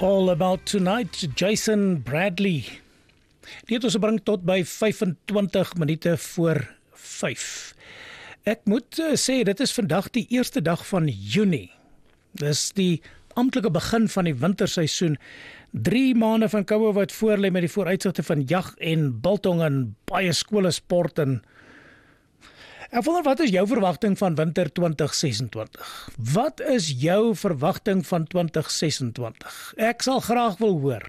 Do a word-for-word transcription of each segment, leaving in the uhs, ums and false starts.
All About Tonight, Jason Bradley. Die het ons gebring tot by vyfentwintig minute voor vyf. Ek moet uh, sê, dit is vandag die eerste dag van Junie. Dis die amptelike begin van die winterseisoen. Drie maande van koue wat voorlê met die vooruitsigte van jag en biltong en baie skole sport en Ek wonder, wat is jou verwagting van winter twintig sesentwintig? Wat is jou verwagting van twintig sesentwintig? Ek sal graag wil hoor.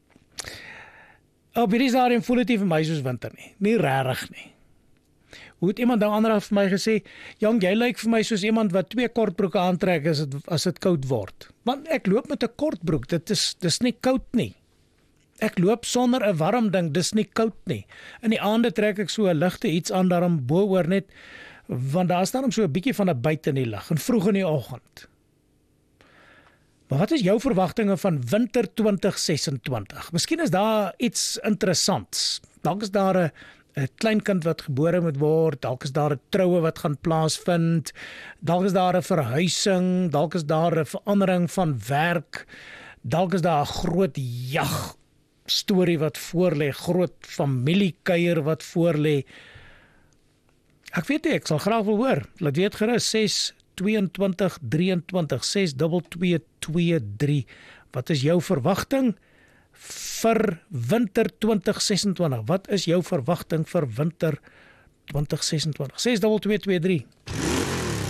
Op hierdie stadium voel dit nie vir my soos winter nie. Nie regtig nie. Hoe het iemand nou ander vir my gesê, Jong, jy lyk vir my soos iemand wat twee kortbroeke aantrek as dit as dit koud word. Want ek loop met 'n kortbroek, dit is dis nie koud nie. Ek loop sonder 'n warm ding, dis nie koud nie. In die aande trek ek so 'n ligte iets aan daarom bo-oor net, want daar is daarom so 'n bietjie van 'n buite in die lug, en vroeg in die oggend. Maar wat is jou verwagtinge van winter twintig sesentwintig? Miskien is daar iets interessants. Dalk is daar 'n 'n kleinkind wat gebore moet word, dalk is daar 'n troue wat gaan plaasvind, dalk is daar 'n verhuising, dalk is daar 'n verandering van werk, dalk is daar 'n groot jag storie wat voorlê, groot familiekuier wat voorlê. Ek weet nie, ek sal graag wil hoor. Laat weet gerus ses twee twee drie twee ses twee twee twee drie. Wat is jou verwagting vir winter twintig sesentwintig? Wat is jou verwagting vir winter twintig sesentwintig? ses twee twee twee drie.